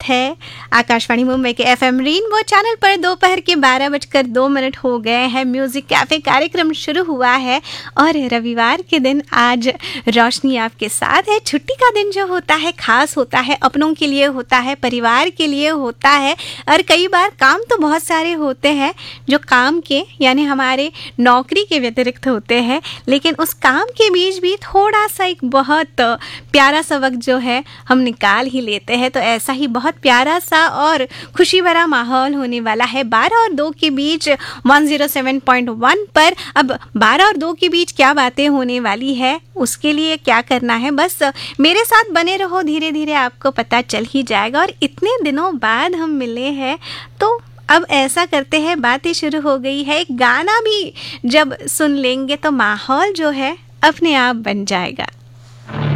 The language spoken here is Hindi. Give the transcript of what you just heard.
है आकाशवाणी मुंबई के FM रेनबो चैनल पर। दोपहर के 12:02 हो गए हैं। म्यूजिक कैफे कार्यक्रम शुरू हुआ है और रविवार के दिन आज रोशनी आपके साथ है। छुट्टी का दिन जो होता है खास होता है, अपनों के लिए होता है, परिवार के लिए होता है। और कई बार काम तो बहुत सारे होते हैं जो काम के यानी हमारे नौकरी के व्यतिरिक्त होते हैं, लेकिन उस काम के बीच भी थोड़ा सा एक बहुत प्यारा सा वक्त जो है हम निकाल ही लेते हैं। तो ऐसा ही बहुत प्यारा सा और खुशी भरा माहौल होने वाला है 12 और 2 के बीच 107.1 पर। अब 12 और 2 के बीच क्या बातें होने वाली है उसके लिए क्या करना है, बस मेरे साथ बने रहो, धीरे धीरे आपको पता चल ही जाएगा। और इतने दिनों बाद हम मिले हैं तो अब ऐसा करते हैं, बातें शुरू हो गई है, एक गाना भी जब सुन लेंगे तो माहौल जो है अपने आप बन जाएगा।